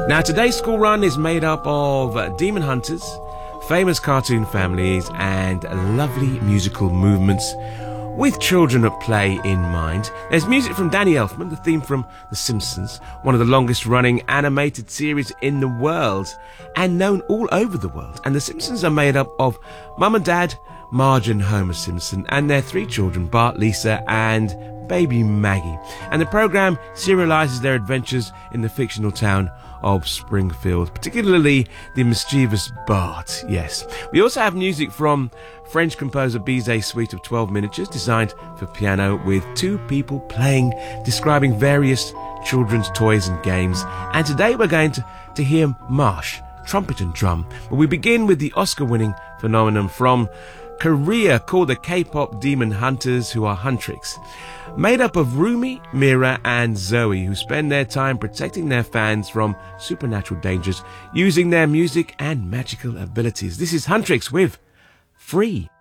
Now, today's school run is made up of demon hunters, famous cartoon families, and lovely musical movements with children at play in mind. There's music from Danny Elfman, the theme from The Simpsons, one of the longest running animated series in the world and known all over the world. And The Simpsons are made up of Mum and Dad, Marge and Homer Simpson, and their three children, Bart, Lisa, and baby Maggie. And the program serializes their adventures in the fictional town of Springfield, particularly the mischievous Bart. Yes. We also have music from French composer Bizet's suite of 12 miniatures designed for piano with two people playing, describing various children's toys and games. And today we're going to hear Marsh, trumpet and drum. But we begin with the Oscar-winning phenomenon from Korea called the K-pop Demon Hunters, who are Huntrix, made up of Rumi, Mira and Zoe, who spend their time protecting their fans from supernatural dangers using their music and magical abilities. This is Huntrix with Free.